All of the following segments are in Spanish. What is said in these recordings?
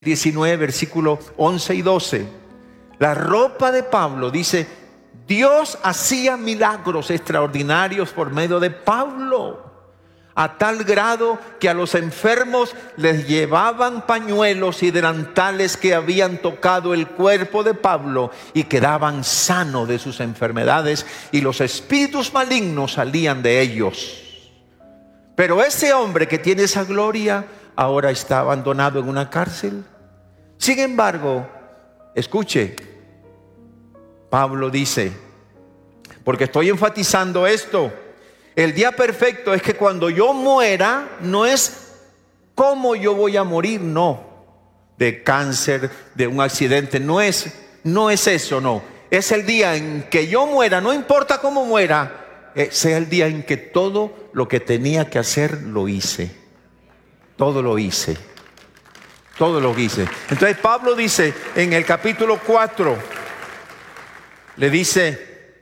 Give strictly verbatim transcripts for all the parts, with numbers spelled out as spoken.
diecinueve, versículos once y doce. La ropa de Pablo dice: Dios hacía milagros extraordinarios por medio de Pablo, a tal grado que a los enfermos les llevaban pañuelos y delantales que habían tocado el cuerpo de Pablo y quedaban sanos de sus enfermedades, y los espíritus malignos salían de ellos. Pero ese hombre que tiene esa gloria ahora está abandonado en una cárcel. Sin embargo, escuche, Pablo dice, porque estoy enfatizando esto: el día perfecto es que cuando yo muera, no es cómo yo voy a morir, no, de cáncer, de un accidente, no es, no es eso, no. Es el día en que yo muera, no importa cómo muera, eh, sea el día en que todo lo que tenía que hacer lo hice. Todo lo hice. Todo lo hice. Entonces Pablo dice en el capítulo cuatro, le dice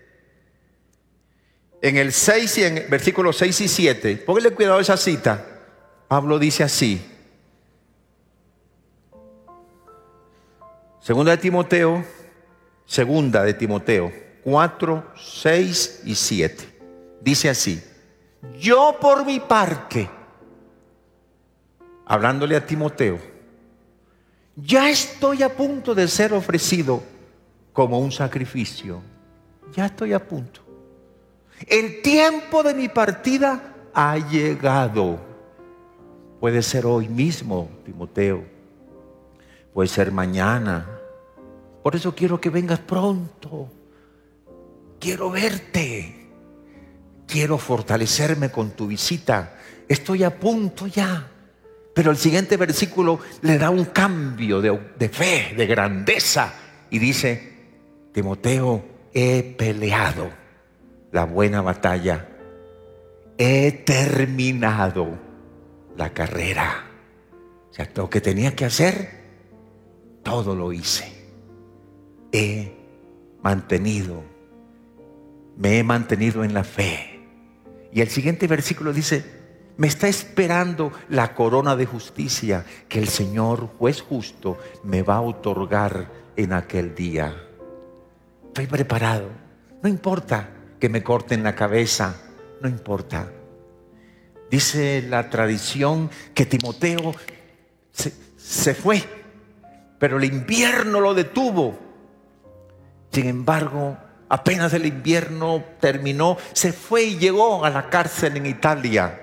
en el seis y en versículos seis y siete, póngale cuidado a esa cita. Pablo dice así: Segunda de Timoteo, segunda de Timoteo cuatro, seis y siete. Dice así: yo por mi parte, hablándole a Timoteo, ya estoy a punto de ser ofrecido como un sacrificio. Ya estoy a punto. El tiempo de mi partida ha llegado. Puede ser hoy mismo, Timoteo. Puede ser mañana. Por eso quiero que vengas pronto. Quiero verte. Quiero fortalecerme con tu visita. Estoy a punto ya. Pero el siguiente versículo le da un cambio de, de fe, de grandeza, y dice: Timoteo, he peleado la buena batalla, he terminado la carrera. O sea, lo que tenía que hacer, todo lo hice. He mantenido, me he mantenido en la fe. Y el siguiente versículo dice: me está esperando la corona de justicia que el Señor, juez justo, me va a otorgar en aquel día. Estoy preparado. No importa que me corten la cabeza, no importa. Dice la tradición que Timoteo se, se fue, pero el invierno lo detuvo. Sin embargo, apenas el invierno terminó, se fue y llegó a la cárcel en Italia.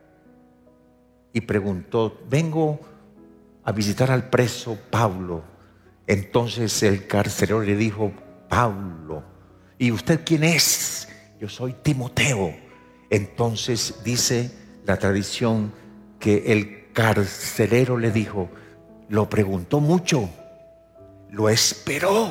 Y preguntó: vengo a visitar al preso Pablo. Entonces el carcelero le dijo: Pablo, ¿y usted quién es? Yo soy Timoteo. Entonces dice la tradición que el carcelero le dijo, lo preguntó mucho, lo esperó.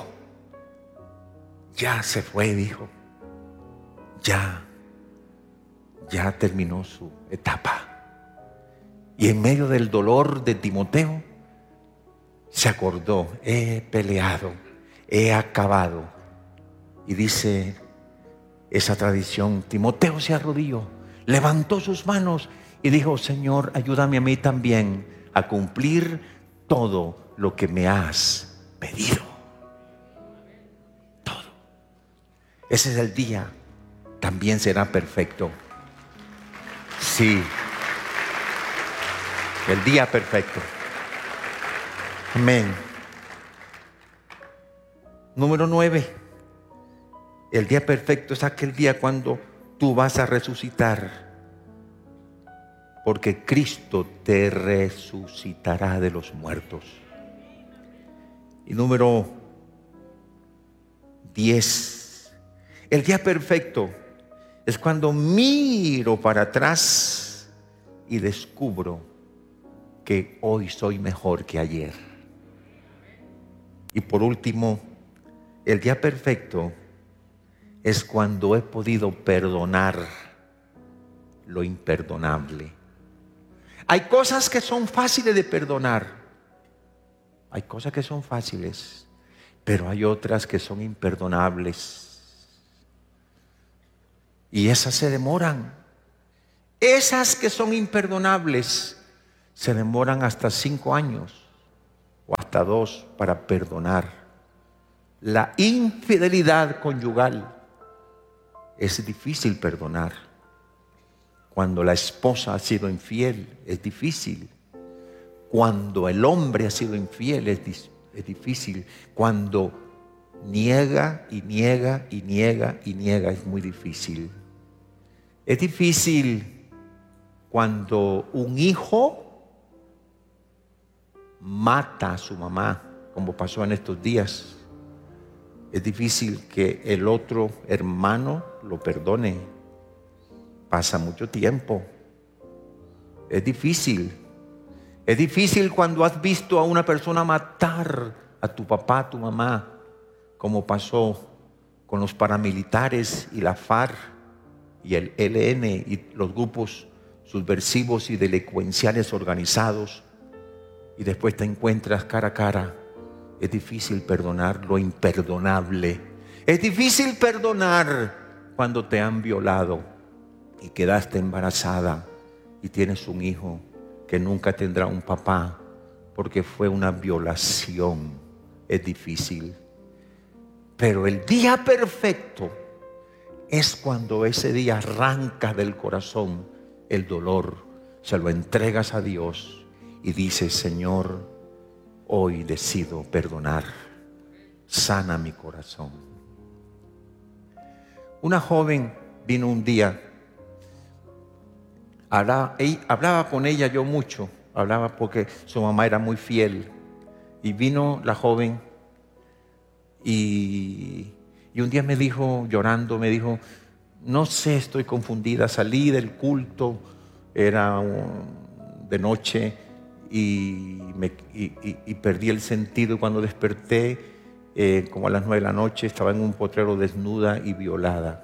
Ya se fue, dijo. Ya, ya terminó su etapa. Y en medio del dolor de Timoteo, se acordó: he peleado, he acabado. Y dice esa tradición, Timoteo se arrodilló, levantó sus manos y dijo: Señor, ayúdame a mí también a cumplir todo lo que me has pedido. Todo. Ese es el día, también será perfecto. Sí. El día perfecto. Amén. Número nueve. El día perfecto es aquel día cuando tú vas a resucitar, porque Cristo te resucitará de los muertos. Y número diez. El día perfecto es cuando miro para atrás y descubro que hoy soy mejor que ayer. Y por último, el día perfecto es cuando he podido perdonar lo imperdonable. Hay cosas que son fáciles de perdonar. Hay cosas que son fáciles, pero hay otras que son imperdonables. Y esas se demoran. Esas que son imperdonables se demoran hasta cinco años o hasta dos para perdonar. La infidelidad conyugal es difícil perdonar. Cuando la esposa ha sido infiel es difícil. Cuando el hombre ha sido infiel es, es difícil. Cuando niega y niega y niega y niega es muy difícil. Es difícil cuando un hijo mata a su mamá, como pasó en estos días. Es difícil que el otro hermano lo perdone. Pasa mucho tiempo. Es difícil. Es difícil cuando has visto a una persona matar a tu papá, a tu mamá, como pasó con los paramilitares y la FARC y el E L N y los grupos subversivos y delincuenciales organizados, y después te encuentras cara a cara. Es difícil perdonar lo imperdonable. Es difícil perdonar cuando te han violado y quedaste embarazada y tienes un hijo que nunca tendrá un papá porque fue una violación. Es difícil. Pero el día perfecto es cuando ese día arranca del corazón el dolor, se lo entregas a Dios y dices: Señor, hoy decido perdonar, sana mi corazón. Una joven vino un día, hablaba, hablaba con ella yo mucho, hablaba porque su mamá era muy fiel, y vino la joven y, y un día me dijo, llorando, me dijo: no sé, estoy confundida, salí del culto, era um, de noche, y, me, y, y, y perdí el sentido. Cuando desperté, eh, como a las nueve de la noche, estaba en un potrero desnuda y violada.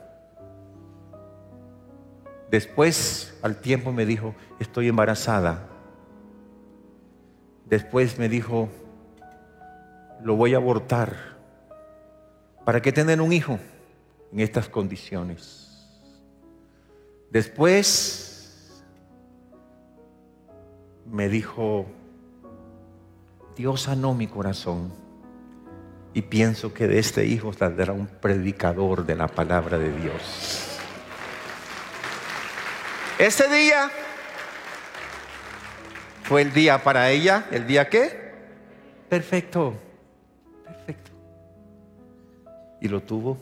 Después, al tiempo, me dijo: estoy embarazada. Después me dijo: lo voy a abortar. ¿Para qué tener un hijo en estas condiciones? Después me dijo: Dios sanó mi corazón y pienso que de este hijo saldrá un predicador de la palabra de Dios. Ese día fue el día para ella. ¿El día qué? Perfecto. Perfecto. Y lo tuvo.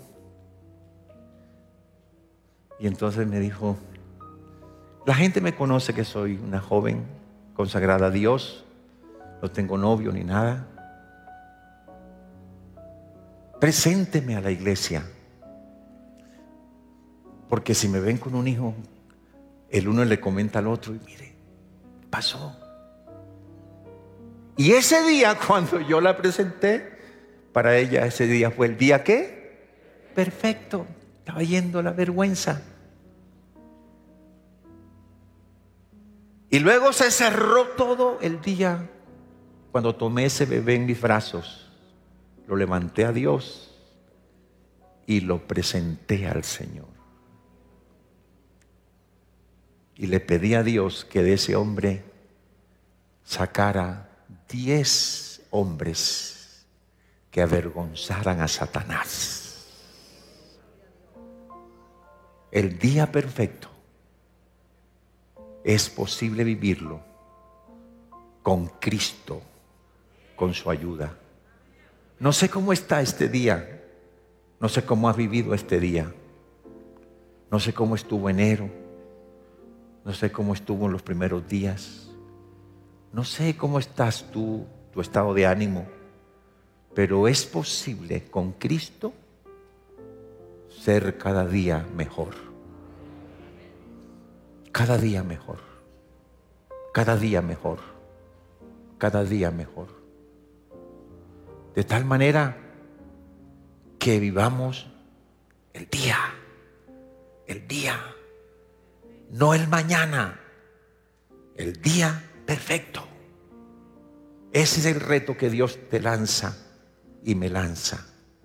Y entonces me dijo: la gente me conoce que soy una joven consagrada a Dios, no tengo novio ni nada. Presénteme a la iglesia, porque si me ven con un hijo, el uno le comenta al otro y mire, pasó. Y ese día, cuando yo la presenté, para ella ese día fue el día ¿qué? Perfecto. Estaba yendo la vergüenza. Y luego se cerró todo el día cuando tomé ese bebé en mis brazos. Lo levanté a Dios y lo presenté al Señor. Y le pedí a Dios que de ese hombre sacara diez hombres que avergonzaran a Satanás. El día perfecto es posible vivirlo con Cristo, con su ayuda. No sé cómo está este día, no sé cómo has vivido este día, no sé cómo estuvo enero, no sé cómo estuvo en los primeros días, no sé cómo estás tú, tu estado de ánimo, pero es posible con Cristo ser cada día mejor. Cada día mejor. Cada día mejor. Cada día mejor. De tal manera que vivamos el día. El día. No el mañana. El día perfecto. Ese es el reto que Dios te lanza y me lanza.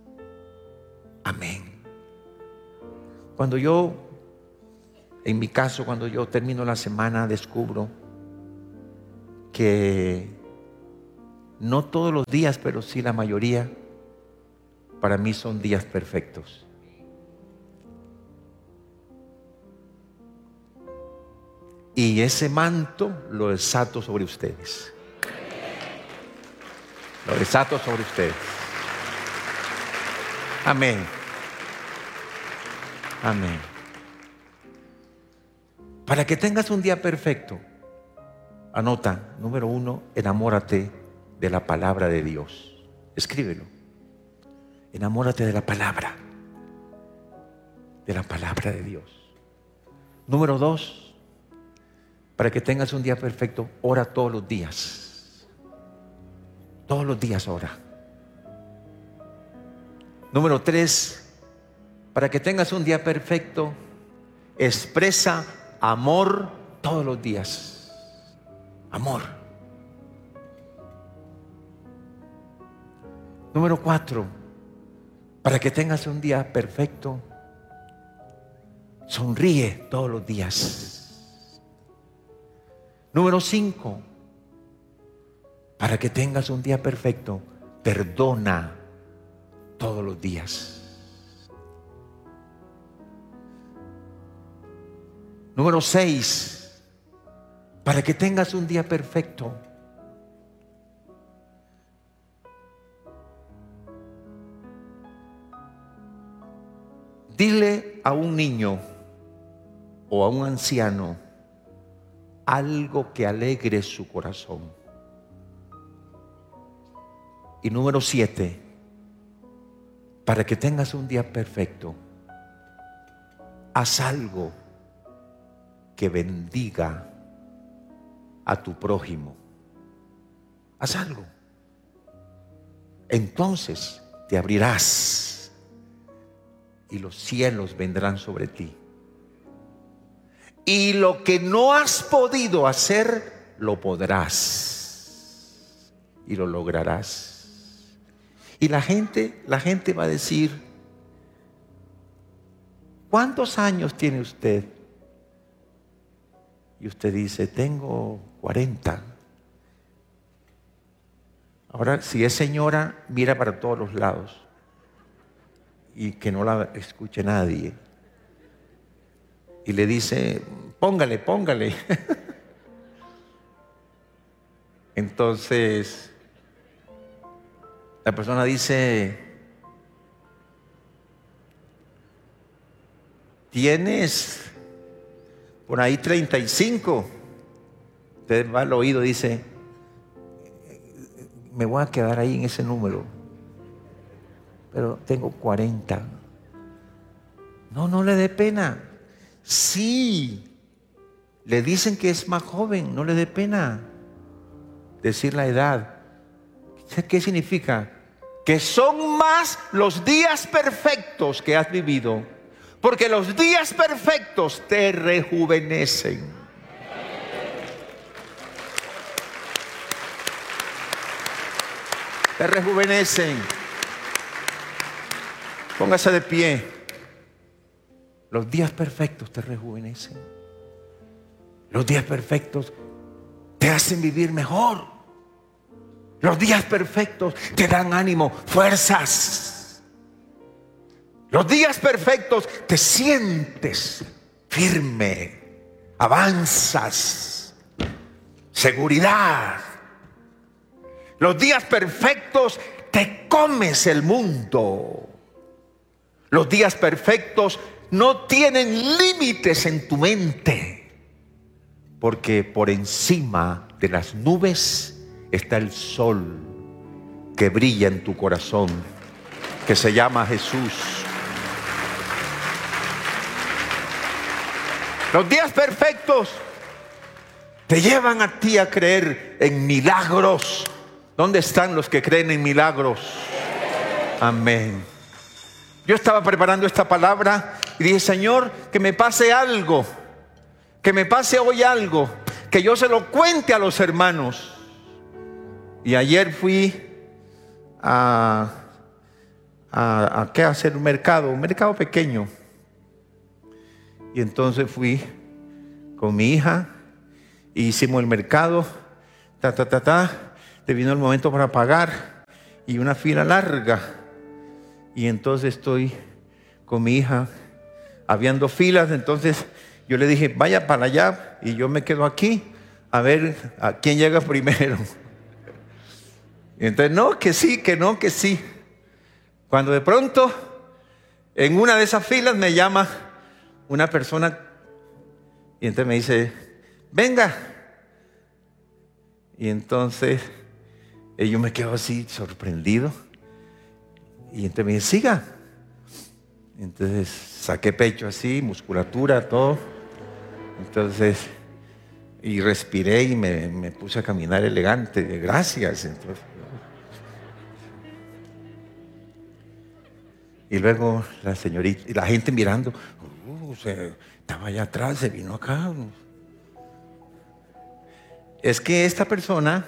Amén. Cuando yo, en mi caso, cuando yo termino la semana, descubro que No todos los días, pero sí la mayoría, para mí son días perfectos. Y ese manto lo desato sobre ustedes. Lo desato sobre ustedes. Amén. Amén. Para que tengas un día perfecto, anota, número uno, enamórate de la palabra de Dios. Escríbelo. Enamórate de la palabra. De la palabra de Dios. Número dos, para que tengas un día perfecto, ora todos los días. Todos los días ora. Número tres, para que tengas un día perfecto, expresa amor todos los días. Amor. Número cuatro, para que tengas un día perfecto, sonríe todos los días. Número cinco, para que tengas un día perfecto, perdona todos los días. Número seis, para que tengas un día perfecto, dile a un niño o a un anciano algo que alegre su corazón. Y número siete, para que tengas un día perfecto, haz algo que bendiga a tu prójimo. Haz algo. Entonces te abrirás y los cielos vendrán sobre ti. Y lo que no has podido hacer, lo podrás y lo lograrás. Y la gente, la gente va a decir, ¿cuántos años tiene usted? Y usted dice, tengo cuarenta. Ahora, si es señora, mira para todos los lados y que no la escuche nadie. Y le dice, póngale, póngale. Entonces, la persona dice, tienes por ahí treinta y cinco. Usted va al oído y dice, me voy a quedar ahí en ese número, pero tengo cuarenta. No, no le dé pena. Sí, le dicen que es más joven, no le dé pena decir la edad. ¿Qué significa? Que son más los días perfectos que has vivido, porque los días perfectos te rejuvenecen. Te rejuvenecen. Póngase de pie. Los días perfectos te rejuvenecen. Los días perfectos te hacen vivir mejor. Los días perfectos te dan ánimo, fuerzas. Los días perfectos te sientes firme, avanzas, seguridad. Los días perfectos te comes el mundo. Los días perfectos no tienen límites en tu mente, porque por encima de las nubes está el sol que brilla en tu corazón, que se llama Jesús. Los días perfectos te llevan a ti a creer en milagros. ¿Dónde están los que creen en milagros? Amén. Yo estaba preparando esta palabra y dije, Señor, que me pase algo, que me pase hoy algo, que yo se lo cuente a los hermanos. Y ayer fui a, a, a, ¿qué? a hacer un mercado, un mercado pequeño. Y entonces fui con mi hija, e hicimos el mercado, ta, ta, ta, ta. te vino el momento para pagar y una fila larga. Y entonces estoy con mi hija, habiendo filas, entonces yo le dije, vaya para allá y yo me quedo aquí a ver a quién llega primero. Y entonces, no, que sí, que no, que sí. Cuando de pronto, en una de esas filas me llama una persona y entonces me dice, venga. Y entonces yo me quedo así sorprendido. Y entonces me dice, siga. Entonces saqué pecho así, musculatura, todo. Entonces, y respiré y me, me puse a caminar elegante. Gracias. Entonces, y luego la señorita, y la gente mirando, uh, se, estaba allá atrás, se vino acá. Es que esta persona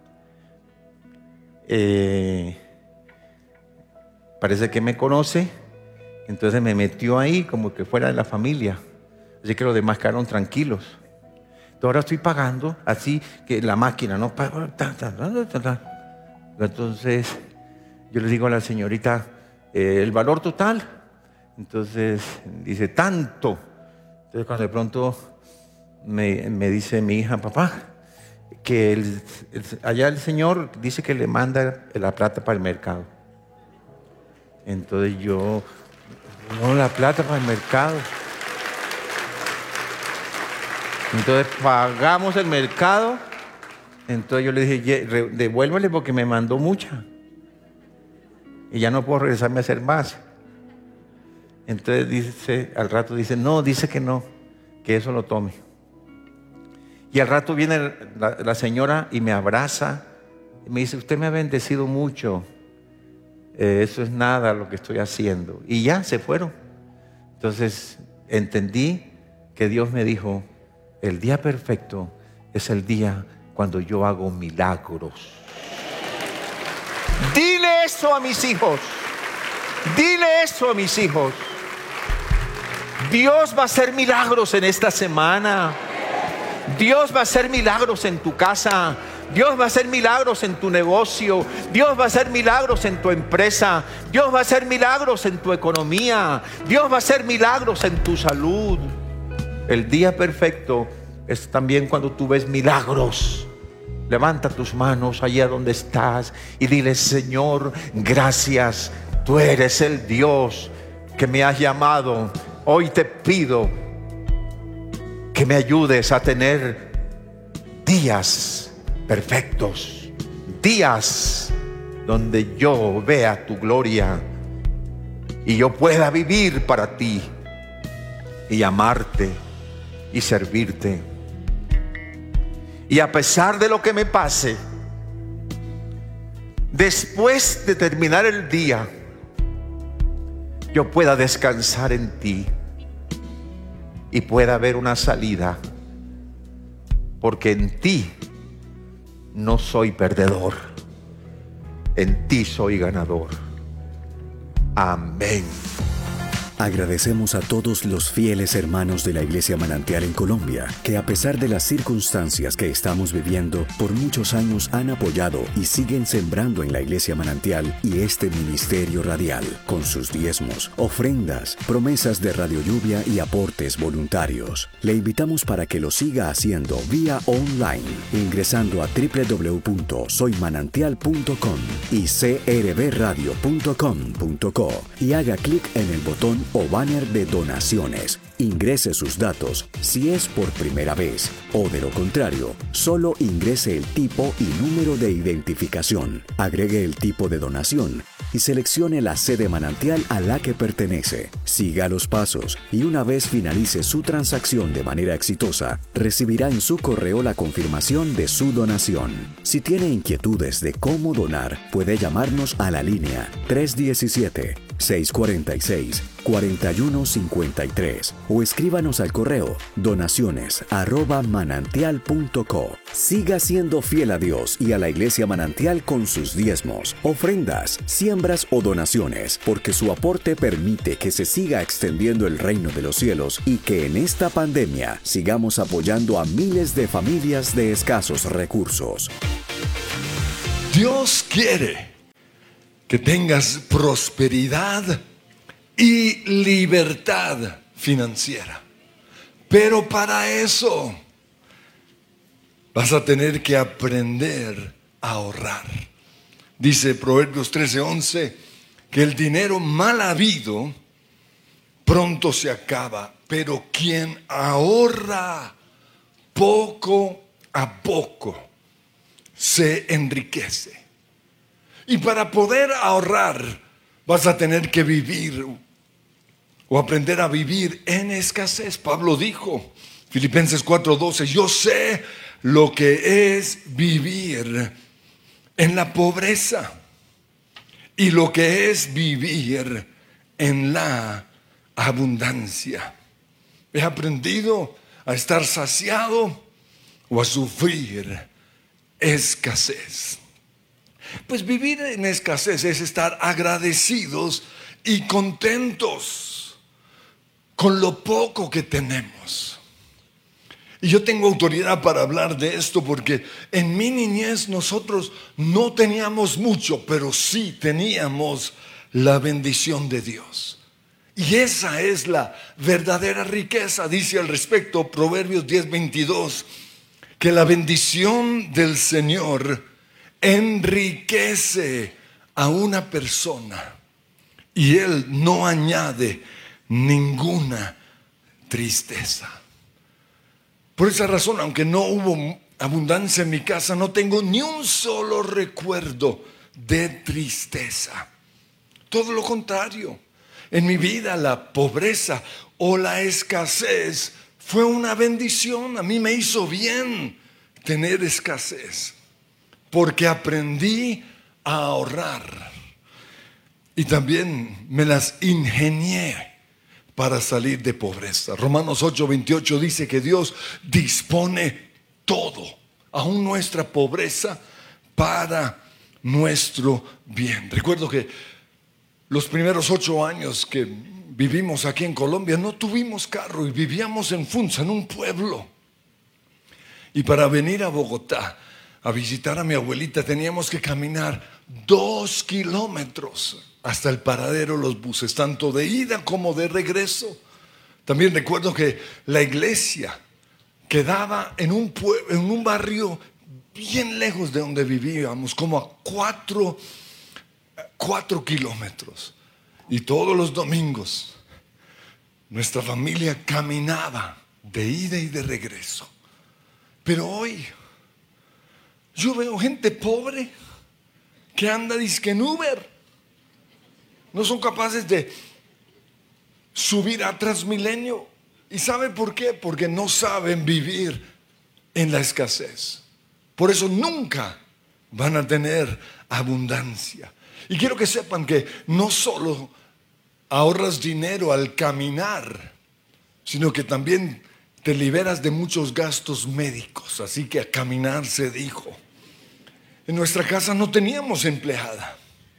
eh, parece que me conoce, entonces me metió ahí como que fuera de la familia. Así que los demás quedaron tranquilos. Entonces ahora estoy pagando, así que la máquina, ¿no? Entonces yo le digo a la señorita, eh, el valor total. Entonces dice, tanto. Entonces cuando de pronto me, me dice mi hija, papá, que el, el, allá el señor dice que le manda la plata para el mercado. Entonces yo, no, la plata para el mercado. Entonces pagamos el mercado. Entonces yo le dije, devuélvele porque me mandó mucha y ya no puedo regresarme a hacer más. Entonces dice, al rato dice, no, dice que no, que eso lo tome. Y al rato viene la, la señora y me abraza y me dice, usted me ha bendecido mucho, eh, eso es nada lo que estoy haciendo. Y ya se fueron. Entonces entendí que Dios me dijo, el día perfecto es el día cuando yo hago milagros. Dile eso a mis hijos. Dile eso a mis hijos. Dios va a hacer milagros en esta semana. Dios va a hacer milagros en tu casa. Dios va a hacer milagros en tu negocio. Dios va a hacer milagros en tu empresa. Dios va a hacer milagros en tu economía. Dios va a hacer milagros en tu salud. El día perfecto es también cuando tú ves milagros. Levanta tus manos allá donde estás y dile, Señor, gracias. Tú eres el Dios que me has llamado. Hoy te pido que me ayudes a tener días perfectos, días donde yo vea tu gloria y yo pueda vivir para ti y amarte y servirte. Y a pesar de lo que me pase, después de terminar el día, yo pueda descansar en ti y pueda haber una salida, porque en ti no soy perdedor, en ti soy ganador. Amén. Agradecemos a todos los fieles hermanos de la Iglesia Manantial en Colombia, que a pesar de las circunstancias que estamos viviendo, por muchos años han apoyado y siguen sembrando en la Iglesia Manantial y este ministerio radial, con sus diezmos, ofrendas, promesas de Radio Lluvia y aportes voluntarios. Le invitamos para que lo siga haciendo vía online, ingresando a doble u doble u doble u punto soy manantial punto com y c r b radio punto com punto co y haga clic en el botón o banner de donaciones. Ingrese sus datos si es por primera vez o de lo contrario, solo ingrese el tipo y número de identificación. Agregue el tipo de donación y seleccione la sede manantial a la que pertenece. Siga los pasos y una vez finalice su transacción de manera exitosa, recibirá en su correo la confirmación de su donación. Si tiene inquietudes de cómo donar, puede llamarnos a la línea tres uno siete, seis cuatro seis, cuatro uno cinco tres o escríbanos al correo donaciones arroba manantial punto co. Siga siendo fiel a Dios y a la Iglesia Manantial con sus diezmos, ofrendas, siembras o donaciones, porque su aporte permite que se siga extendiendo el reino de los cielos y que en esta pandemia sigamos apoyando a miles de familias de escasos recursos. Dios quiere que tengas prosperidad y libertad financiera. Pero para eso vas a tener que aprender a ahorrar. Dice Proverbios trece once que el dinero mal habido pronto se acaba, pero quien ahorra poco a poco se enriquece. Y para poder ahorrar vas a tener que vivir o aprender a vivir en escasez. Pablo dijo, Filipenses cuatro doce, yo sé lo que es vivir en la pobreza y lo que es vivir en la abundancia. He aprendido a estar saciado o a sufrir escasez. Pues vivir en escasez es estar agradecidos y contentos con lo poco que tenemos. Y yo tengo autoridad para hablar de esto porque en mi niñez nosotros no teníamos mucho, pero sí teníamos la bendición de Dios. Y esa es la verdadera riqueza. Dice al respecto Proverbios diez veintidós que la bendición del Señor enriquece a una persona y Él no añade ninguna tristeza. Por esa razón, aunque no hubo abundancia en mi casa, no tengo ni un solo recuerdo de tristeza. Todo lo contrario, en mi vida la pobreza o la escasez fue una bendición. A mí me hizo bien tener escasez, porque aprendí a ahorrar y también me las ingenié para salir de pobreza. Romanos ocho veintiocho dice que Dios dispone todo, aún nuestra pobreza, para nuestro bien. Recuerdo que los primeros ocho años que vivimos aquí en Colombia no tuvimos carro y vivíamos en Funza, en un pueblo. Y para venir a Bogotá a visitar a mi abuelita teníamos que caminar dos kilómetros hasta el paradero los buses, tanto de ida como de regreso. También recuerdo que la iglesia quedaba en un pueblo, en un barrio bien lejos de donde vivíamos, como a cuatro, cuatro kilómetros. Y todos los domingos nuestra familia caminaba de ida y de regreso. Pero hoy yo veo gente pobre que anda dizque en Uber. No son capaces de subir a Transmilenio. ¿Y sabe por qué? Porque no saben vivir en la escasez. Por eso nunca van a tener abundancia. Y quiero que sepan que no solo ahorras dinero al caminar, sino que también te liberas de muchos gastos médicos. Así que a caminar se dijo. En nuestra casa no teníamos empleada.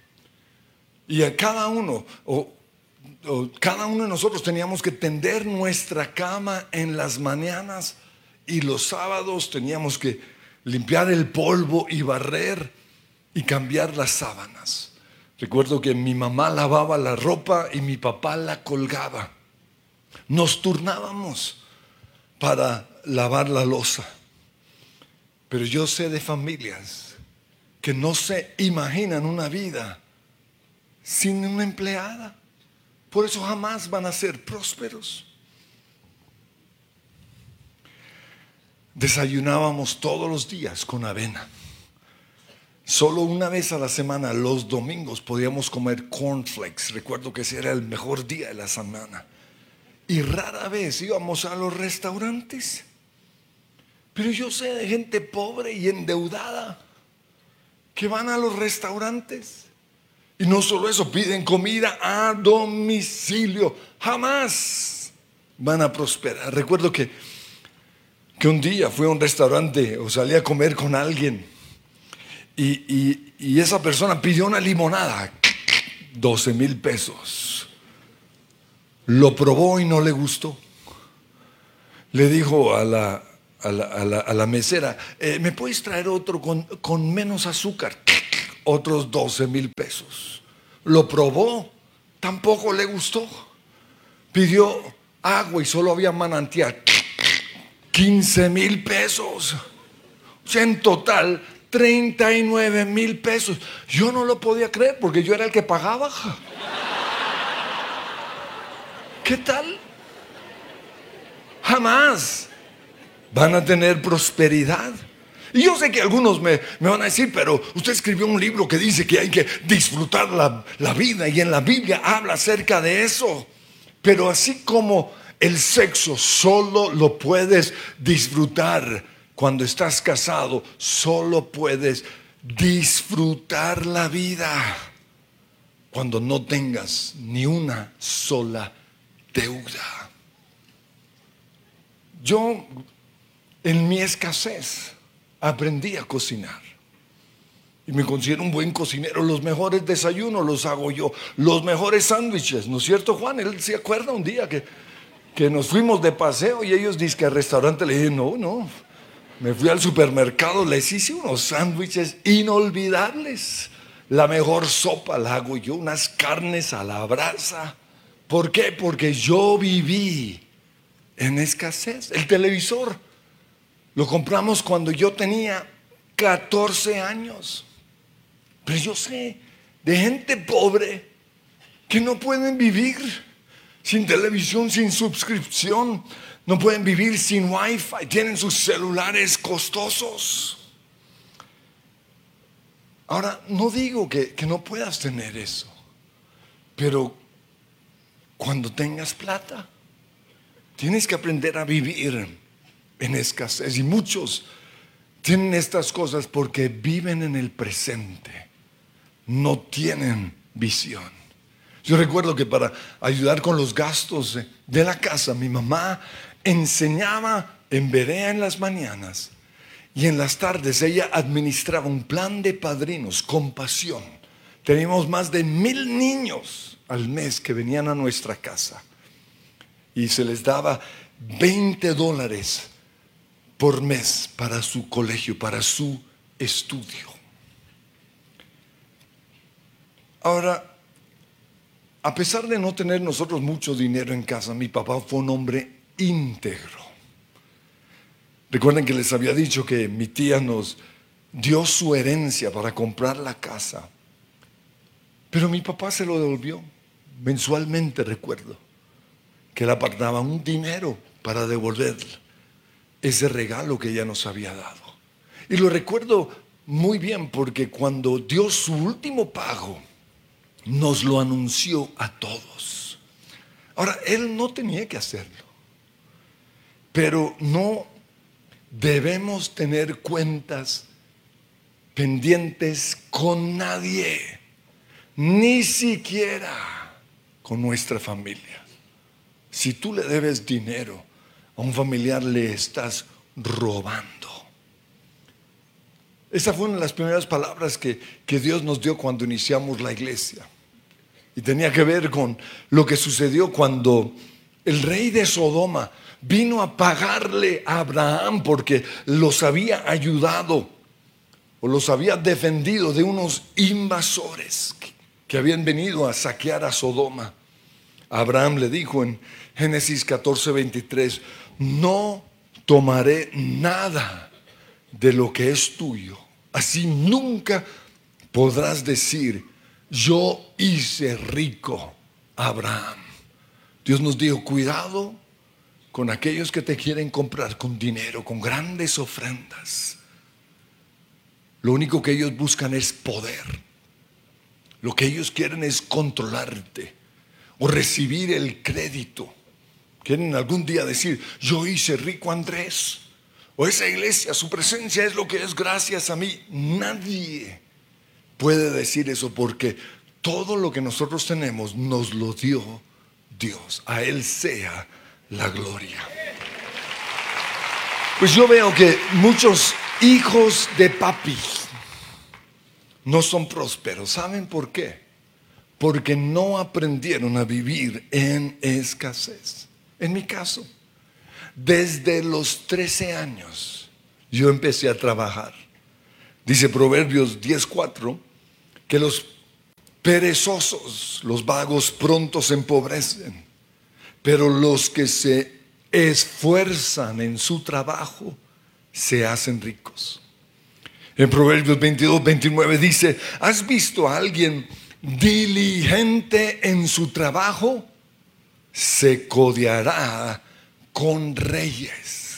Y a cada uno, o, o cada uno de nosotros teníamos que tender nuestra cama en las mañanas y los sábados teníamos que limpiar el polvo y barrer y cambiar las sábanas. Recuerdo que mi mamá lavaba la ropa y mi papá la colgaba. Nos turnábamos para lavar la loza. Pero yo sé de familias que no se imaginan una vida sin una empleada. Por eso jamás van a ser prósperos. Desayunábamos todos los días con avena. Solo una vez a la semana, los domingos, podíamos comer cornflakes. Recuerdo que ese era el mejor día de la semana. Y rara vez íbamos a los restaurantes. Pero yo sé de gente pobre y endeudada que van a los restaurantes. Y no solo eso, piden comida a domicilio. Jamás van a prosperar. Recuerdo que, que un día fui a un restaurante o salí a comer con alguien. Y, y, y esa persona pidió una limonada, doce mil pesos. Lo probó y no le gustó. Le dijo a la, a la, a la, a la mesera, eh, ¿me puedes traer otro con, con menos azúcar? otros doce mil pesos. Lo probó, tampoco le gustó. Pidió agua y solo había manantial, quince mil pesos. O sea, en total, treinta y nueve mil pesos. Yo no lo podía creer porque yo era el que pagaba. ¿Qué tal? Jamás van a tener prosperidad. Y yo sé que algunos me, me van a decir, pero usted escribió un libro que dice que hay que disfrutar la, la vida, y en la Biblia habla acerca de eso. Pero así como el sexo solo lo puedes disfrutar cuando estás casado, solo puedes disfrutar la vida cuando no tengas ni una sola deuda. Yo, en mi escasez, aprendí a cocinar. Y me considero un buen cocinero. Los mejores desayunos los hago yo. Los mejores sándwiches, ¿no es cierto, Juan? Él se acuerda un día que, que nos fuimos de paseo y ellos dicen que al restaurante. Le dije, no, no. Me fui al supermercado, les hice unos sándwiches inolvidables. La mejor sopa la hago yo, unas carnes a la brasa. ¿Por qué? Porque yo viví en escasez. El televisor lo compramos cuando yo tenía catorce años. Pero yo sé de gente pobre que no pueden vivir sin televisión, sin suscripción. No pueden vivir sin wifi. Tienen sus celulares costosos. Ahora, no digo que, que no puedas tener eso, pero cuando tengas plata, tienes que aprender a vivir en escasez. Y muchos tienen estas cosas porque viven en el presente, no tienen visión. Yo recuerdo que para ayudar con los gastos de la casa, mi mamá enseñaba en Berea en las mañanas, y en las tardes ella administraba un plan de padrinos, Compasión. Teníamos más de mil niños al mes que venían a nuestra casa, y se les daba veinte dólares por mes para su colegio, para su estudio. Ahora, a pesar de no tener nosotros mucho dinero en casa, mi papá fue un hombre íntegro. Recuerden que les había dicho que mi tía nos dio su herencia para comprar la casa, pero mi papá se lo devolvió mensualmente. Recuerdo que él apartaba un dinero para devolver ese regalo que ella nos había dado. Y lo recuerdo muy bien porque cuando dio su último pago, nos lo anunció a todos. Ahora, él no tenía que hacerlo, pero no debemos tener cuentas pendientes con nadie, ni siquiera con nuestra familia. Si tú le debes dinero a un familiar, le estás robando. Esa fue una de las primeras palabras que, que Dios nos dio cuando iniciamos la iglesia. Y tenía que ver con lo que sucedió cuando el rey de Sodoma vino a pagarle a Abraham porque los había ayudado o los había defendido de unos invasores que, que habían venido a saquear a Sodoma. Abraham le dijo en Génesis catorce veintitrés: no tomaré nada de lo que es tuyo, así nunca podrás decir yo hice rico a Abraham. Dios nos dijo: cuidado con aquellos que te quieren comprar con dinero, con grandes ofrendas. Lo único que ellos buscan es poder. Lo que ellos quieren es controlarte o recibir el crédito. Quieren algún día decir: yo hice rico a Andrés, o esa iglesia, su presencia es lo que es gracias a mí. Nadie puede decir eso, porque todo lo que nosotros tenemos nos lo dio Dios. A Él sea la gloria. Pues yo veo que muchos hijos de papi no son prósperos. ¿Saben por qué? Porque no aprendieron a vivir en escasez. En mi caso, desde los trece años yo empecé a trabajar. Dice Proverbios diez cuatro que los perezosos, los vagos pronto se empobrecen, pero los que se esfuerzan en su trabajo se hacen ricos. En Proverbios veintidós, veintinueve dice: ¿has visto a alguien diligente en su trabajo? Se codeará con reyes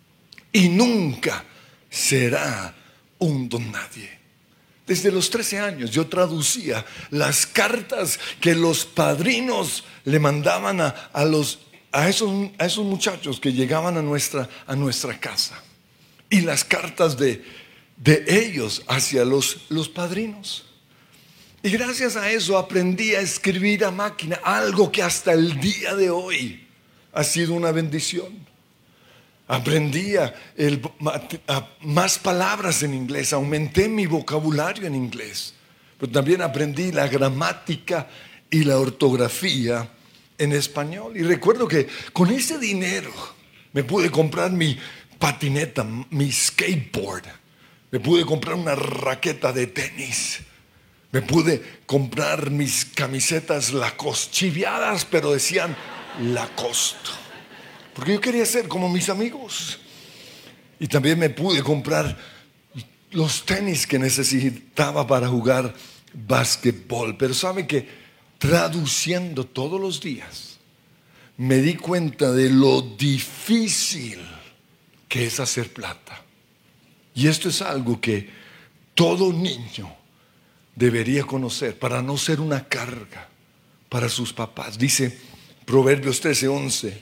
y nunca será un don nadie. Desde los trece años yo traducía las cartas que los padrinos le mandaban a, a, los, a, esos, a esos muchachos que llegaban a nuestra, a nuestra casa, y las cartas de, de ellos hacia los, los padrinos. Y gracias a eso aprendí a escribir a máquina, algo que hasta el día de hoy ha sido una bendición. Aprendí a, el, a más palabras en inglés, aumenté mi vocabulario en inglés, pero también aprendí la gramática y la ortografía en español. Y recuerdo que con ese dinero me pude comprar mi patineta, mi skateboard, me pude comprar una raqueta de tenis, me pude comprar mis camisetas Lacoste, chiviadas, pero decían Lacoste, porque yo quería ser como mis amigos. Y también me pude comprar los tenis que necesitaba para jugar básquetbol. Pero sabe que traduciendo todos los días me di cuenta de lo difícil que es hacer plata. Y esto es algo que todo niño debería conocer para no ser una carga para sus papás. Dice Proverbios trece, once,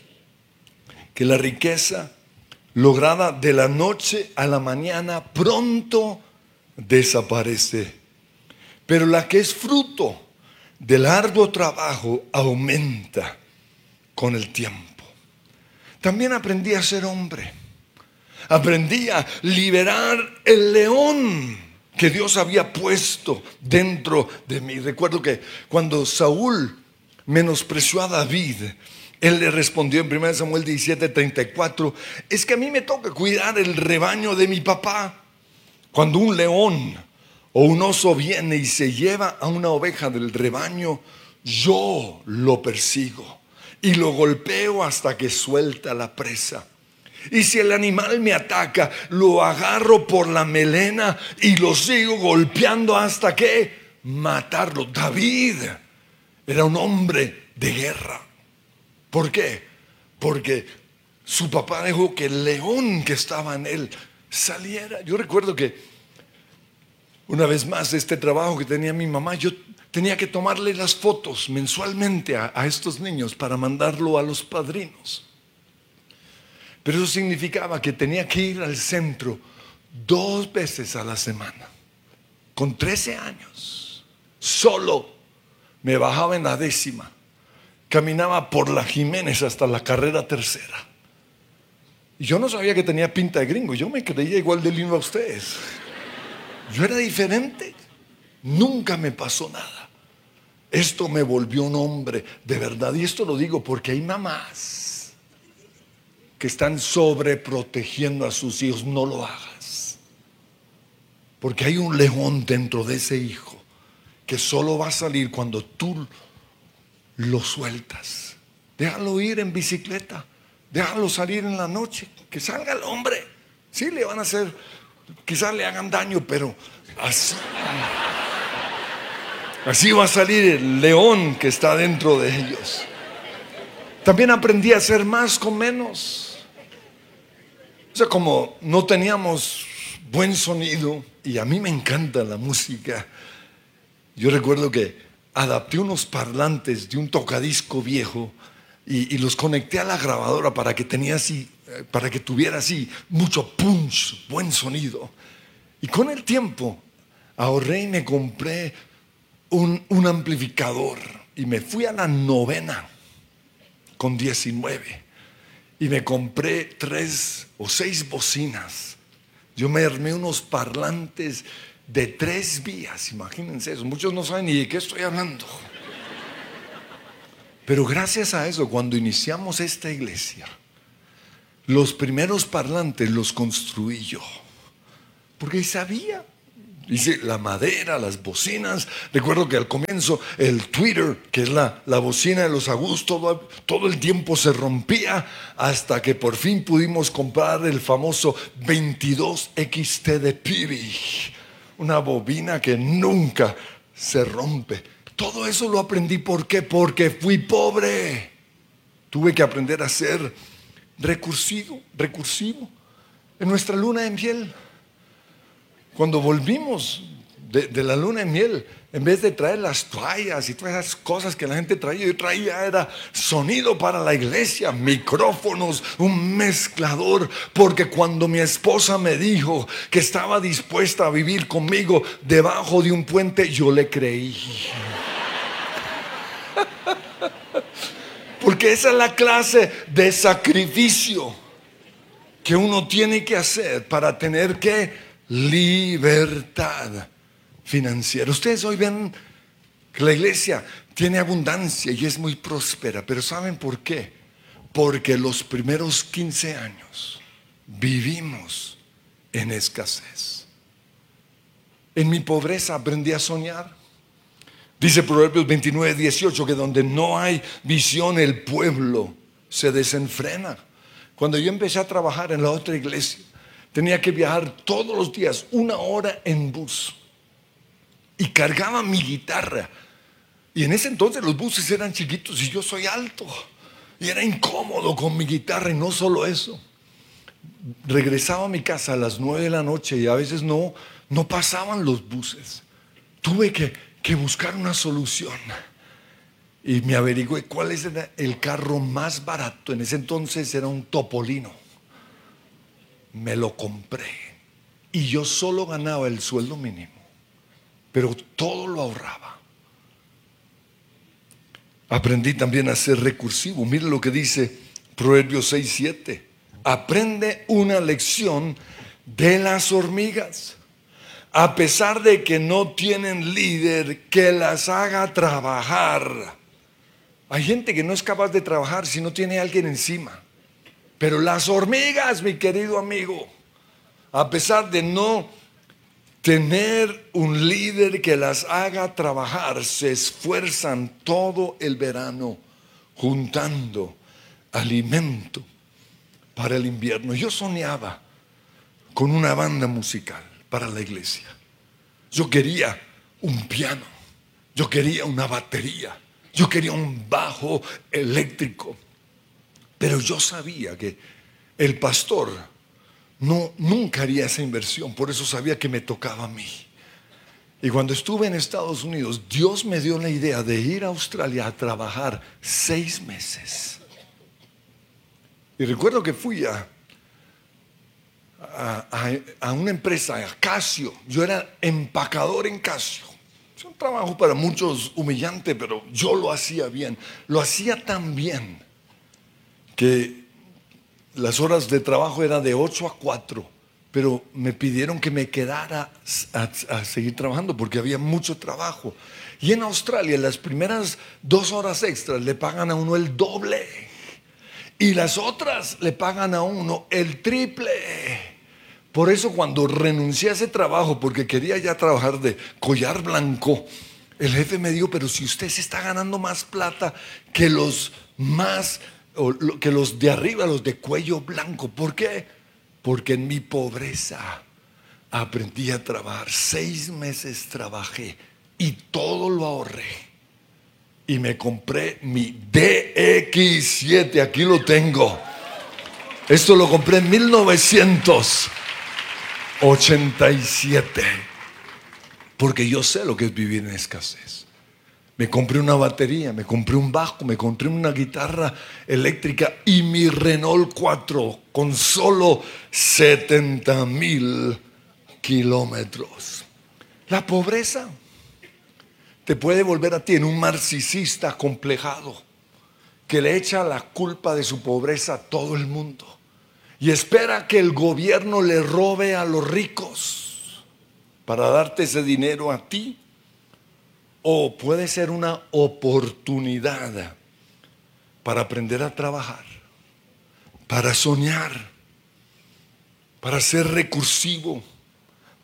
que la riqueza lograda de la noche a la mañana pronto desaparece, pero la que es fruto del arduo trabajo aumenta con el tiempo. También aprendí a ser hombre. Aprendí a liberar el león que Dios había puesto dentro de mí. Recuerdo que cuando Saúl menospreció a David, él le respondió en primera Samuel diecisiete, treinta y cuatro: es que a mí me toca cuidar el rebaño de mi papá. Cuando un león o un oso viene y se lleva a una oveja del rebaño, yo lo persigo y lo golpeo hasta que suelta la presa. Y si el animal me ataca, lo agarro por la melena y lo sigo golpeando hasta que matarlo. David era un hombre de guerra. ¿Por qué? Porque su papá dejó que el león que estaba en él saliera. Yo recuerdo que una vez más, este trabajo que tenía mi mamá, yo tenía que tomarle las fotos mensualmente a, a estos niños para mandarlo a los padrinos. Pero eso significaba que tenía que ir al centro dos veces a la semana. Con trece años, solo me bajaba en la décima, caminaba por la Jiménez hasta la carrera tercera. Y yo no sabía que tenía pinta de gringo, yo me creía igual de lindo a ustedes. Yo era diferente, nunca me pasó nada. Esto me volvió un hombre de verdad. Y esto lo digo porque hay mamás que están sobreprotegiendo a sus hijos. No lo hagas, porque hay un león dentro de ese hijo que solo va a salir cuando tú lo sueltas. Déjalo ir en bicicleta, déjalo salir en la noche, que salga el hombre. Sí, le van a hacer, quizás le hagan daño, pero así así va a salir el león que está dentro de ellos. También aprendí a hacer más con menos. O sea, como no teníamos buen sonido, y a mí me encanta la música, yo recuerdo que adapté unos parlantes de un tocadisco viejo y, y los conecté a la grabadora para que tenía así, para que tuviera así mucho punch, buen sonido. Y con el tiempo ahorré y me compré un, un amplificador y me fui a la novena con diecinueve y me compré tres o seis bocinas. Yo me armé unos parlantes de tres vías, imagínense eso. Muchos no saben ni de qué estoy hablando. Pero gracias a eso, cuando iniciamos esta iglesia, los primeros parlantes los construí yo, porque sabía, Dice la madera, las bocinas. Recuerdo que al comienzo el tweeter, que es la, la bocina de los Agus, todo, todo el tiempo se rompía, hasta que por fin pudimos comprar el famoso veintidós X T de Peavey, una bobina que nunca se rompe. Todo eso lo aprendí. ¿Por qué? Porque fui pobre. Tuve que aprender a ser recursivo, recursivo. En nuestra luna de miel, cuando volvimos de, de la luna de miel, en vez de traer las toallas y todas esas cosas que la gente traía, yo traía era sonido para la iglesia, micrófonos, un mezclador, porque cuando mi esposa me dijo que estaba dispuesta a vivir conmigo debajo de un puente, yo le creí. Porque esa es la clase de sacrificio que uno tiene que hacer para tener que libertad financiera. Ustedes hoy ven que la iglesia tiene abundancia y es muy próspera, pero ¿saben por qué? Porque los primeros quince años vivimos en escasez. En mi pobreza aprendí a soñar. Dice Proverbios veintinueve, dieciocho que donde no hay visión el pueblo se desenfrena. Cuando yo empecé a trabajar en la otra iglesia, tenía que viajar todos los días una hora en bus y cargaba mi guitarra. Y en ese entonces los buses eran chiquitos y yo soy alto y era incómodo con mi guitarra. Y no solo eso, regresaba a mi casa a las nueve de la noche y a veces no, no pasaban los buses. Tuve que, que buscar una solución y me averigüé cuál era el carro más barato. En ese entonces era un Topolino. Me lo compré y yo solo ganaba el sueldo mínimo, pero todo lo ahorraba. Aprendí también a ser recursivo. Mire lo que dice Proverbios seis, siete. Aprende una lección de las hormigas. A pesar de que no tienen líder que las haga trabajar. Hay gente que no es capaz de trabajar si no tiene a alguien encima. Pero las hormigas, mi querido amigo, a pesar de no tener un líder que las haga trabajar, se esfuerzan todo el verano juntando alimento para el invierno. Yo soñaba con una banda musical para la iglesia. Yo quería un piano, yo quería una batería, yo quería un bajo eléctrico. Pero yo sabía que el pastor no, nunca haría esa inversión. Por eso sabía que me tocaba a mí. Y cuando estuve en Estados Unidos, Dios me dio la idea de ir a Australia a trabajar seis meses. Y recuerdo que fui a, a, a, a una empresa, a Casio. Yo era empacador en Casio. Es un trabajo para muchos humillante, pero yo lo hacía bien. Lo hacía tan bien que las horas de trabajo eran de ocho a cuatro, pero me pidieron que me quedara a, a seguir trabajando porque había mucho trabajo. Y en Australia las primeras dos horas extras le pagan a uno el doble y las otras le pagan a uno el triple. Por eso cuando renuncié a ese trabajo, porque quería ya trabajar de collar blanco, el jefe me dijo, pero si usted se está ganando más plata que los más, o que los de arriba, los de cuello blanco. ¿Por qué? Porque en mi pobreza aprendí a trabajar. Seis meses trabajé y todo lo ahorré. Y me compré mi D X siete, aquí lo tengo. Esto lo compré en mil novecientos ochenta y siete, porque yo sé lo que es vivir en escasez. Me compré una batería, me compré un bajo, me compré una guitarra eléctrica y mi Renault cuatro con solo setenta mil kilómetros. La pobreza te puede volver a ti en un narcisista acomplejado que le echa la culpa de su pobreza a todo el mundo y espera que el gobierno le robe a los ricos para darte ese dinero a ti. O puede ser una oportunidad para aprender a trabajar, para soñar, para ser recursivo,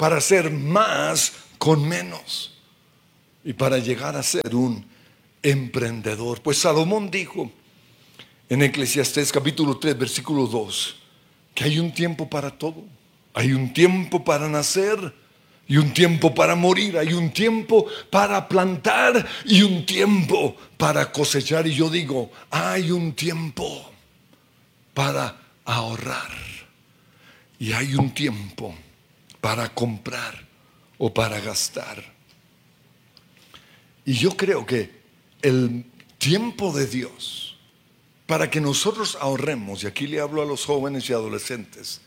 para hacer más con menos y para llegar a ser un emprendedor. Pues Salomón dijo en Eclesiastés capítulo tres, versículo dos, que hay un tiempo para todo. Hay un tiempo para nacer y un tiempo para morir. Hay un tiempo para plantar y un tiempo para cosechar. Y yo digo, hay un tiempo para ahorrar y hay un tiempo para comprar o para gastar. Y yo creo que el tiempo de Dios para que nosotros ahorremos, y aquí le hablo a los jóvenes y adolescentes,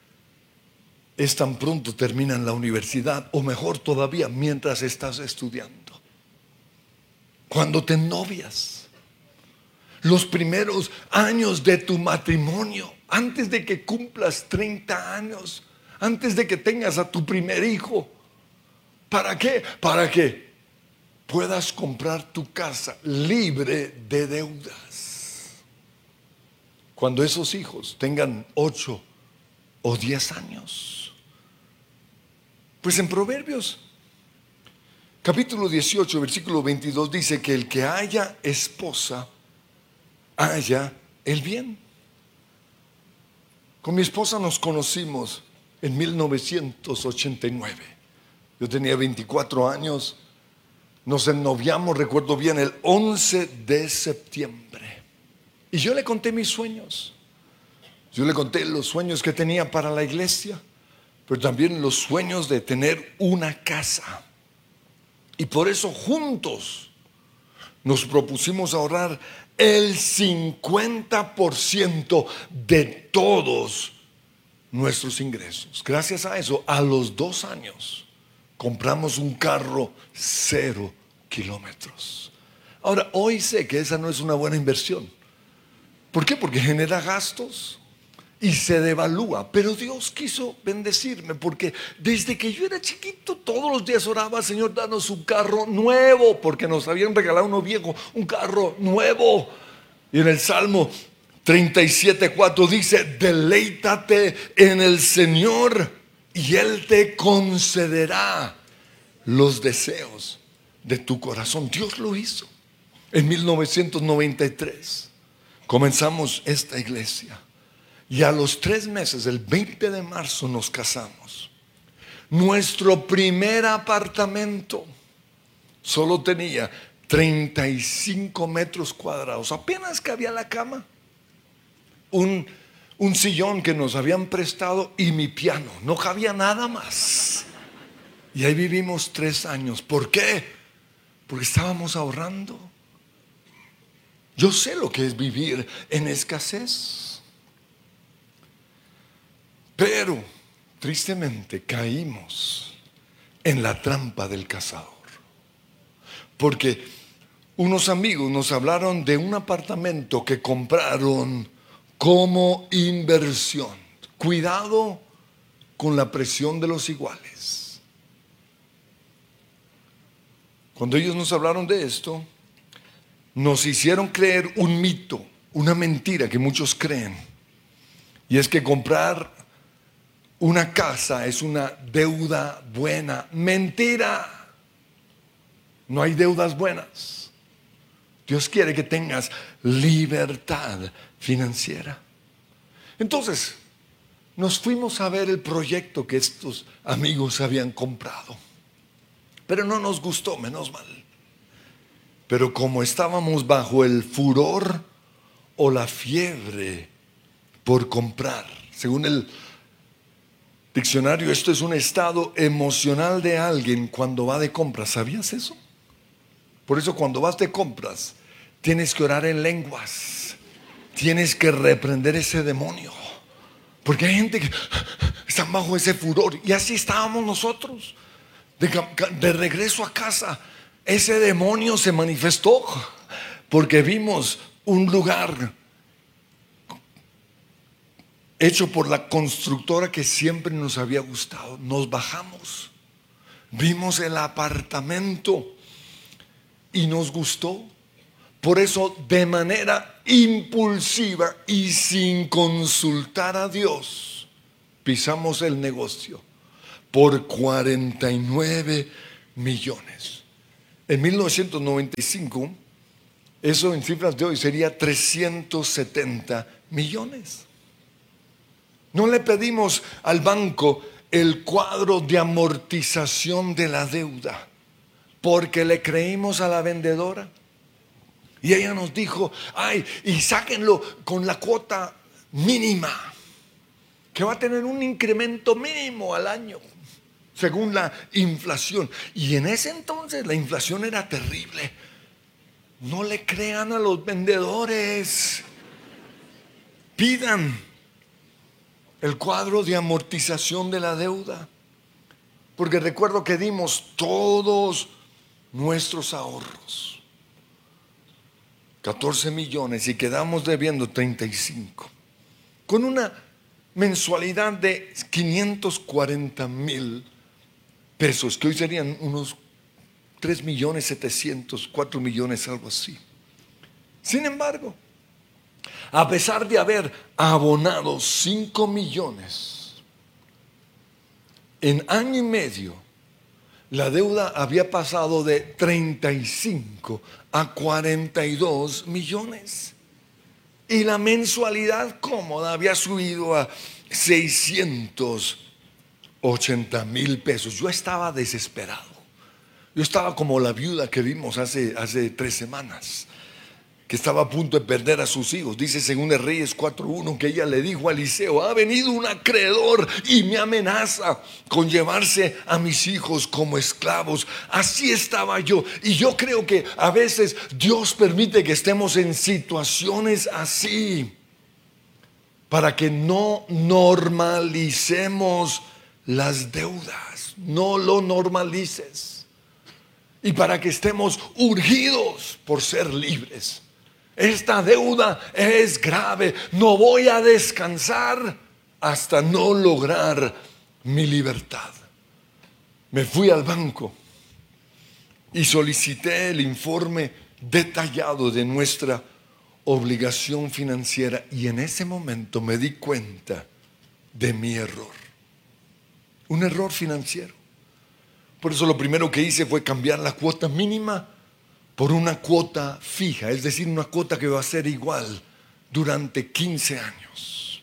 es tan pronto terminan la universidad, o mejor todavía, mientras estás estudiando, cuando te novias, los primeros años de tu matrimonio, antes de que cumplas treinta años, antes de que tengas a tu primer hijo. ¿Para qué? Para que puedas comprar tu casa libre de deudas. Cuando esos hijos tengan ocho o diez años. Pues en Proverbios capítulo dieciocho, versículo veintidós dice que el que haya esposa, haya el bien. Con mi esposa nos conocimos en mil novecientos ochenta y nueve. Yo tenía veinticuatro años. Nos ennoviamos, recuerdo bien, el once de septiembre. Y yo le conté mis sueños. Yo le conté los sueños que tenía para la iglesia, pero también los sueños de tener una casa. Y por eso juntos nos propusimos ahorrar el cincuenta por ciento de todos nuestros ingresos. Gracias a eso, a los dos años compramos un carro cero kilómetros. Ahora, hoy sé que esa no es una buena inversión. ¿Por qué? Porque genera gastos y se devalúa. Pero Dios quiso bendecirme, porque desde que yo era chiquito todos los días oraba: Señor, danos un carro nuevo, porque nos habían regalado uno viejo, un carro nuevo. Y en el Salmo treinta y siete, cuatro dice: deleítate en el Señor y Él te concederá los deseos de tu corazón. Dios lo hizo. En mil novecientos noventa y tres comenzamos esta iglesia. Y a los tres meses, el veinte de marzo, nos casamos. Nuestro primer apartamento solo tenía treinta y cinco metros cuadrados. Apenas cabía la cama, un, un sillón que nos habían prestado y mi piano. No cabía nada más. Y ahí vivimos tres años. ¿Por qué? Porque estábamos ahorrando. Yo sé lo que es vivir en escasez. Pero tristemente caímos en la trampa del cazador, porque unos amigos nos hablaron de un apartamento que compraron como inversión. Cuidado con la presión de los iguales. Cuando ellos nos hablaron de esto, nos hicieron creer un mito, una mentira que muchos creen, y es que comprar una casa es una deuda buena. Mentira. No hay deudas buenas. Dios quiere que tengas libertad financiera. Entonces, nos fuimos a ver el proyecto que estos amigos habían comprado. Pero no nos gustó, menos mal. Pero como estábamos bajo el furor o la fiebre por comprar, según el diccionario, esto es un estado emocional de alguien cuando va de compras. ¿Sabías eso? Por eso cuando vas de compras tienes que orar en lenguas, tienes que reprender ese demonio, porque hay gente que está bajo ese furor. Y así estábamos nosotros. De, de regreso a casa, ese demonio se manifestó porque vimos un lugar hecho por la constructora que siempre nos había gustado. Nos bajamos, vimos el apartamento y nos gustó. Por eso, de manera impulsiva y sin consultar a Dios, pisamos el negocio. por cuarenta y nueve millones. En mil novecientos noventa y cinco, eso en cifras de hoy sería trescientos setenta millones. No le pedimos al banco el cuadro de amortización de la deuda porque le creímos a la vendedora. Y ella nos dijo, ay, y sáquenlo con la cuota mínima, que va a tener un incremento mínimo al año, según la inflación. Y en ese entonces la inflación era terrible. No le crean a los vendedores. Pidan el cuadro de amortización de la deuda. Porque recuerdo que dimos todos nuestros ahorros. catorce millones y quedamos debiendo treinta y cinco. Con una mensualidad de quinientos cuarenta mil pesos, que hoy serían unos tres millones setecientos, cuatro millones, algo así. Sin embargo, a pesar de haber abonado cinco millones, en año y medio, la deuda había pasado de treinta y cinco a cuarenta y dos millones. Y la mensualidad cómoda había subido a seiscientos ochenta mil pesos. Yo estaba desesperado. Yo estaba como la viuda que vimos hace, hace tres semanas, que estaba a punto de perder a sus hijos. Dice Segunda de Reyes cuatro uno que ella le dijo a Eliseo, ha venido un acreedor y me amenaza con llevarse a mis hijos como esclavos. Así estaba yo. Y yo creo que a veces Dios permite que estemos en situaciones así para que no normalicemos las deudas. No lo normalices. Y para que estemos urgidos por ser libres. Esta deuda es grave. No voy a descansar hasta no lograr mi libertad. Me fui al banco y solicité el informe detallado de nuestra obligación financiera. Y en ese momento me di cuenta de mi error. Un error financiero. Por eso lo primero que hice fue cambiar la cuota mínima por una cuota fija, es decir, una cuota que va a ser igual durante quince años.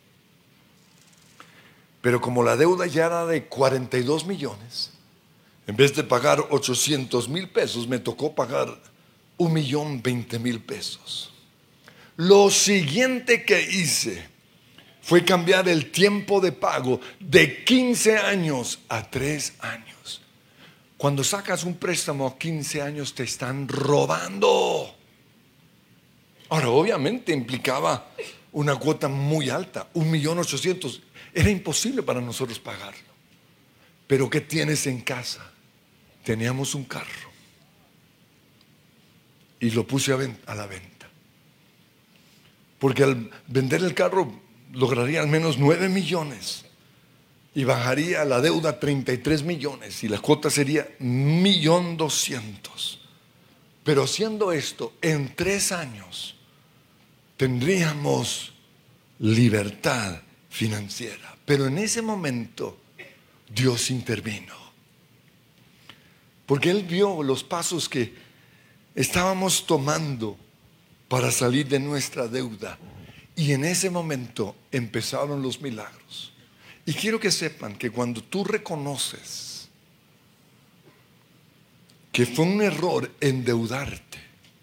Pero como la deuda ya era de cuarenta y dos millones, en vez de pagar ochocientos mil pesos, me tocó pagar un millón veinte mil pesos. Lo siguiente que hice fue cambiar el tiempo de pago de quince años a tres años. Cuando sacas un préstamo a quince años te están robando. Ahora, obviamente implicaba una cuota muy alta, un millón ochocientos. Era imposible para nosotros pagarlo. Pero ¿qué tienes en casa? Teníamos un carro y lo puse a, ven- a la venta. Porque al vender el carro lograría al menos nueve millones. Y bajaría la deuda a treinta y tres millones y la cuota sería un millón doscientos. Pero haciendo esto, en tres años tendríamos libertad financiera. Pero en ese momento Dios intervino. Porque Él vio los pasos que estábamos tomando para salir de nuestra deuda. Y en ese momento empezaron los milagros. Y quiero que sepan que cuando tú reconoces que fue un error endeudarte,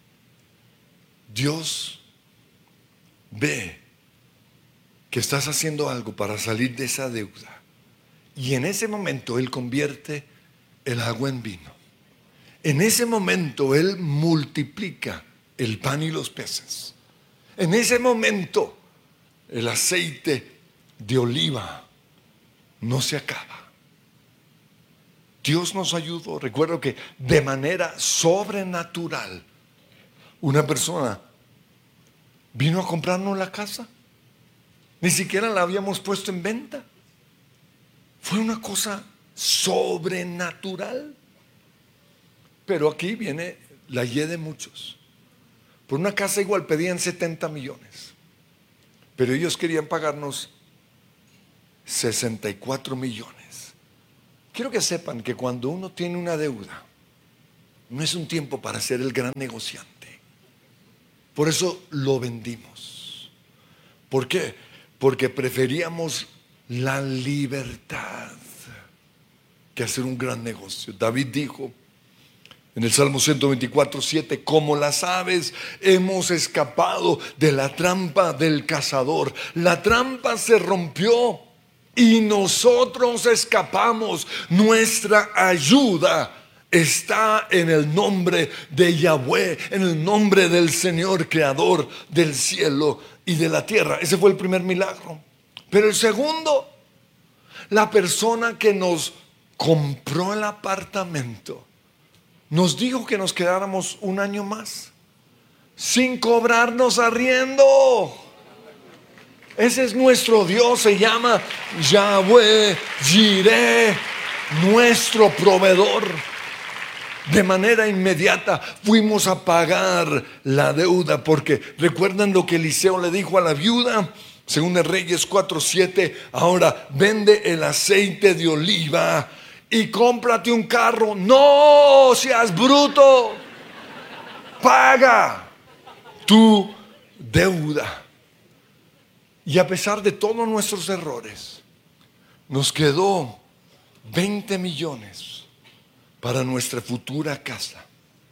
Dios ve que estás haciendo algo para salir de esa deuda. Y en ese momento Él convierte el agua en vino. En ese momento Él multiplica el pan y los peces. En ese momento el aceite de oliva no se acaba. Dios nos ayudó. Recuerdo que de manera sobrenatural una persona vino a comprarnos la casa. Ni siquiera la habíamos puesto en venta. Fue una cosa sobrenatural. Pero aquí viene la Y de muchos. Por una casa igual pedían setenta millones. Pero ellos querían pagarnos sesenta y cuatro millones. quiero que sepan que cuando uno tiene una deuda, no es un tiempo para ser el gran negociante. Por eso lo vendimos. ¿Por qué? Porque preferíamos la libertad que hacer un gran negocio. David dijo en el Salmo ciento veinticuatro, siete, como las aves hemos escapado de la trampa del cazador. La trampa se rompió y nosotros escapamos. Nuestra ayuda está en el nombre de Yahweh, en el nombre del Señor creador del cielo y de la tierra. Ese fue el primer milagro. Pero el segundo, la persona que nos compró el apartamento nos dijo que nos quedáramos un año más sin cobrarnos arriendo. Ese es nuestro Dios, se llama Yahweh Jireh, nuestro proveedor. De manera inmediata fuimos a pagar la deuda, porque recuerdan lo que Eliseo le dijo a la viuda, según de Reyes cuatro siete, ahora vende el aceite de oliva y cómprate un carro. No seas bruto, paga tu deuda. Y a pesar de todos nuestros errores, nos quedó veinte millones para nuestra futura casa.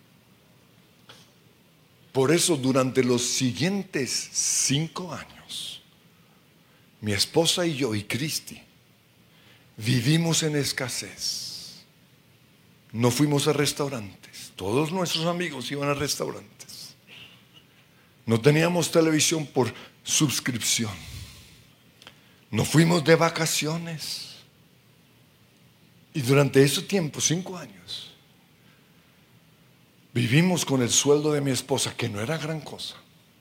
Por eso durante los siguientes cinco años, mi esposa y yo y Cristi vivimos en escasez. No fuimos a restaurantes. Todos nuestros amigos iban a restaurantes. No teníamos televisión por suscripción. No fuimos de vacaciones. Y durante ese tiempo, cinco años, vivimos con el sueldo de mi esposa, que no era gran cosa,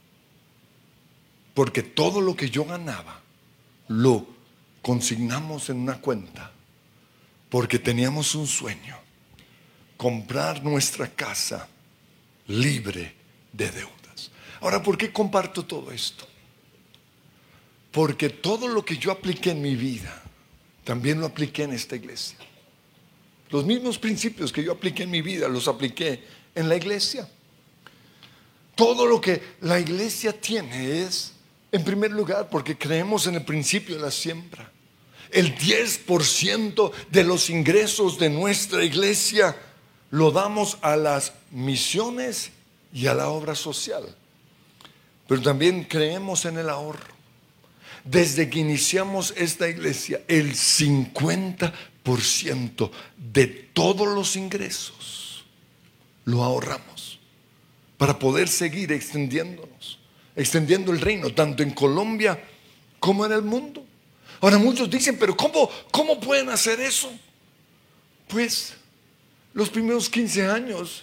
porque todo lo que yo ganaba lo consignamos en una cuenta, porque teníamos un sueño: comprar nuestra casa libre de deudas. Ahora, ¿por qué comparto todo esto? Porque todo lo que yo apliqué en mi vida, también lo apliqué en esta iglesia. Los mismos principios que yo apliqué en mi vida, los apliqué en la iglesia. Todo lo que la iglesia tiene es, en primer lugar, porque creemos en el principio de la siembra. El diez por ciento de los ingresos de nuestra iglesia lo damos a las misiones y a la obra social. Pero también creemos en el ahorro. Desde que iniciamos esta iglesia, el cincuenta por ciento de todos los ingresos lo ahorramos para poder seguir extendiéndonos, extendiendo el reino, tanto en Colombia como en el mundo. Ahora muchos dicen, pero ¿cómo, cómo pueden hacer eso? Pues los primeros quince años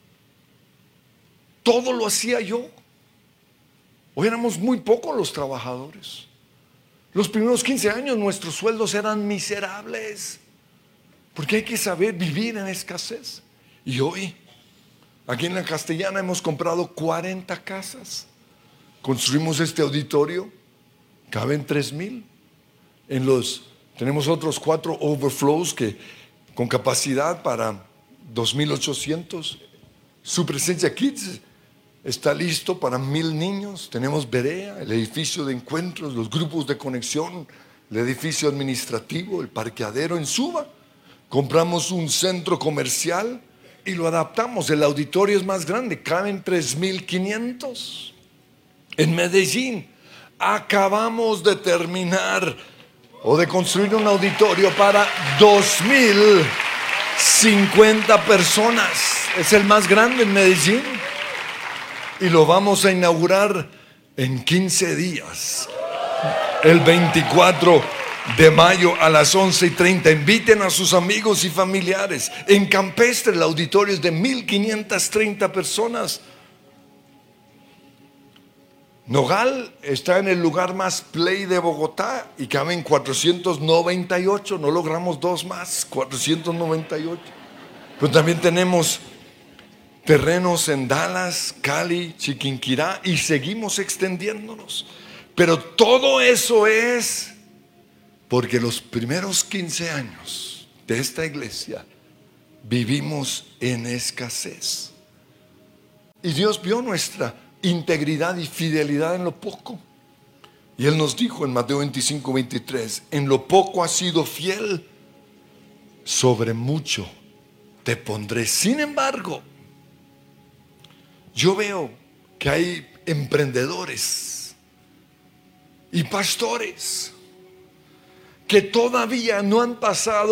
todo lo hacía yo. Hoy éramos muy pocos los trabajadores. Los primeros quince años nuestros sueldos eran miserables, porque hay que saber vivir en escasez. Y hoy, aquí en la Castellana, hemos comprado cuarenta casas. Construimos este auditorio, caben tres mil. En los, tenemos otros cuatro overflows que, con capacidad para dos mil ochocientos. Su Presencia Kids está listo para mil niños. Tenemos Berea, el edificio de encuentros, los grupos de conexión, el edificio administrativo, el parqueadero en Suba. Compramos un centro comercial y lo adaptamos. El auditorio es más grande, caben tres mil quinientos. En Medellín acabamos de terminar o de construir un auditorio para dos mil cincuenta personas. Es el más grande en Medellín. Y lo vamos a inaugurar en quince días, el veinticuatro de mayo a las once y treinta. Inviten a sus amigos y familiares. En Campestre el auditorio es de mil quinientas treinta personas. Nogal está en el lugar más play de Bogotá y caben cuatrocientos noventa y ocho. No logramos dos más, cuatrocientos noventa y ocho. Pero también tenemos terrenos en Dallas, Cali, Chiquinquirá, y seguimos extendiéndonos. Pero todo eso es porque los primeros quince años de esta iglesia vivimos en escasez. Y Dios vio nuestra integridad y fidelidad en lo poco. Y Él nos dijo en Mateo veinticinco, veintitrés: en lo poco has sido fiel, sobre mucho te pondré. Sin embargo, yo veo que hay emprendedores y pastores que todavía no han pasado